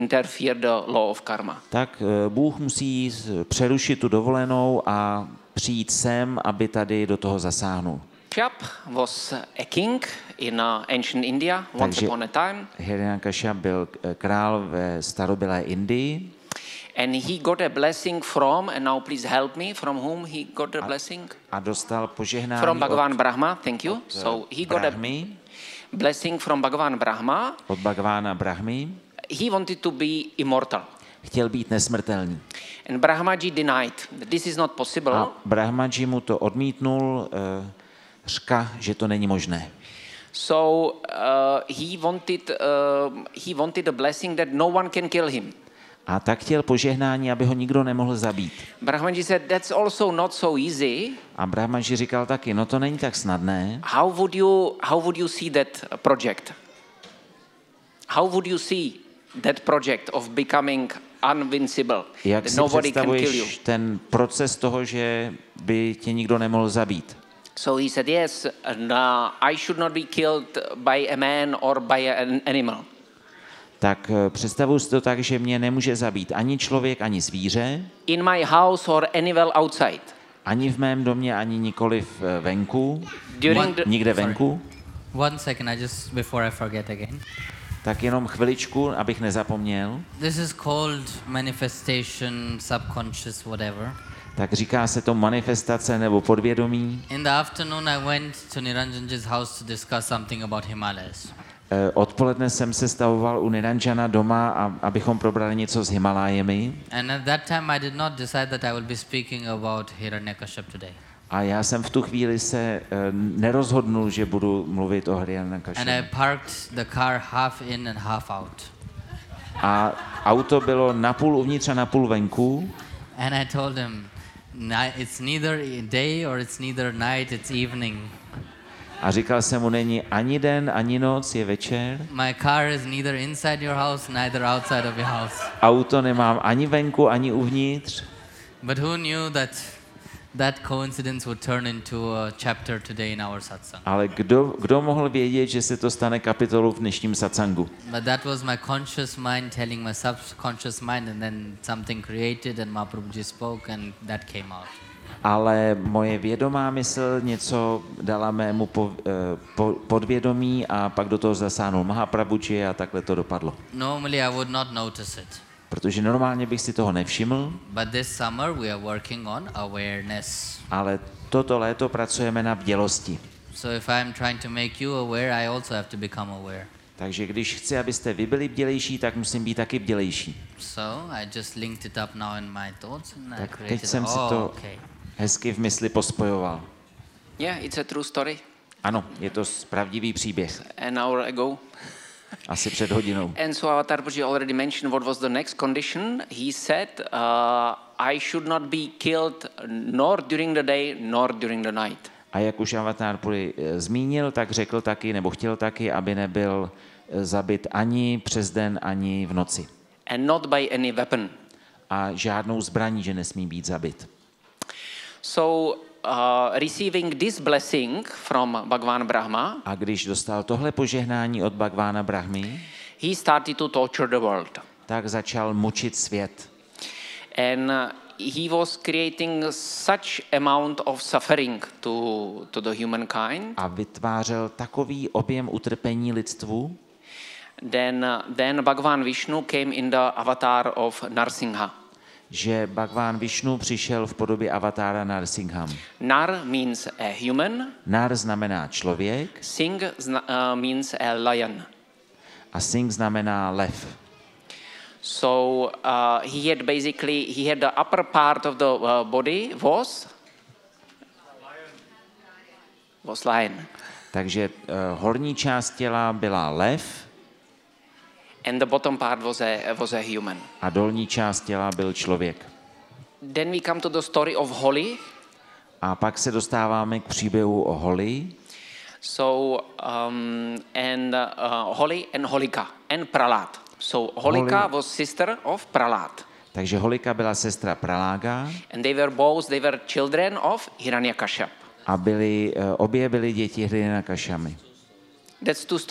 interfere the law of karma. Tak Bůh musí přerušit tu dovolenou a přijít sem, aby tady do toho zasáhnul. Kashyap was a king in ancient India once upon a time. Hiranyakashipa byl král ve starobylé Indii. And he got a blessing from, and now please help me, from whom he got the blessing? A dostal požehnání From Bhagavan Brahma, thank you. So he got Brahmy, a blessing from Bhagavan Brahma. od Bhagavana Brahmy. He wanted to be immortal. Chtěl být nesmrtelný. And Brahmaji denied that this is not possible. A Brahmaji mu to odmítnul, řka, že to není možné. So he wanted a blessing that no one can kill him. A tak chtěl požehnání, aby ho nikdo nemohl zabít. Brahmaji said that's also not so easy. A Brahmaji říkal taky, no to není tak snadné. How would you see that project? How would you see that project of becoming invincible? Jak That si nobody can kill you. představuješ ten proces toho, že by tě nikdo nemohl zabít? So he said, yes, I should not be killed by a man or by an animal. Tak představuji si to tak, že mě nemůže zabít ani člověk, ani zvíře. In my house or anywhere outside. Ani v mém domě, ani nikoliv venku. Nikde venku. One second, before I forget again. Tak jenom chviličku, abych nezapomněl. This is called manifestation, subconscious, whatever. Tak říká se to manifestace nebo podvědomí. In the afternoon I went to Niranjanji's house to discuss something about Himalayas. Odpoledne jsem se stavoval u Niranjana doma, abychom probrali něco s Himalájemi. And at that time I did not decide that I will be speaking about Hiranyakashipu today. A já jsem v tu chvíli se nerozhodnul, že budu mluvit o Hiranyakashipu. And I parked the car half in and half out. A auto bylo napůl uvnitř a napůl venku. And I told him, it's neither day or it's neither night, it's evening. A říkal jsem mu, není ani den, ani noc, je večer. My car is neither inside your house, neither outside of your house. Auto nemám ani venku, ani uvnitř. But who knew that coincidence would turn into a chapter today in our satsang? Ale kdo mohl vědět, že se to stane kapitolou v dnešním satsangu? But that was my conscious mind telling my subconscious mind, and then something created and Mahaprabhuji spoke and that came out. Ale moje vědomá mysl něco dala mému podvědomí a pak do toho zasáhnul Mahaprabhuji a takhle to dopadlo. Normally I would not notice it. Protože normálně bych si toho nevšiml. But this summer we are working on awareness. Ale toto léto pracujeme na bdělosti. So if I am trying to make you aware, I also have to become aware. Takže když chci, abyste vy byli bdělejší, tak musím být taky bdělejší. So I just linked it up now in my thoughts and I Tak created. teď jsem si to hezky v mysli pospojoval. Yeah, it's a true story. Ano, je to pravdivý příběh. An hour ago. Asi před hodinou. And so Avatar Puji already mentioned what was the next condition. He said, I should not be killed nor during the day nor during the night. A jak už Avatar Puri zmínil, tak řekl taky, nebo chtěl taky, aby nebyl zabit ani přes den, ani v noci. And not by any weapon. A žádnou zbraní, že nesmí být zabit. So, receiving this blessing from Bhagavan Brahma, a když dostal tohle požehnání od Bhagavana Brahmy, he started to torture the world. Tak začal mučit svět. And he was creating such amount of suffering to the humankind. A vytvářel takový objem utrpení lidstvu. Then Bhagavan Vishnu came in the avatar of Narsingha. Že Bhagavan Vishnu přišel v podobě avatára Narsingham. Nar means a human. Nar znamená člověk. Singh means a lion. A Singh znamená lev. So he had the upper part of the body was lion. Takže horní část těla byla lev. And the bottom part was a human. A dolní část těla byl člověk. Then we come to the story of Holi. A pak se dostáváme k příběhu o Holi. So Holi and Holika and Prahlad. So Holika was sister of Prahlad. Takže Holika byla sestra Pralága. And they were children of Hiranyakashipu. A obě byly děti Hiranyakashipu. That's two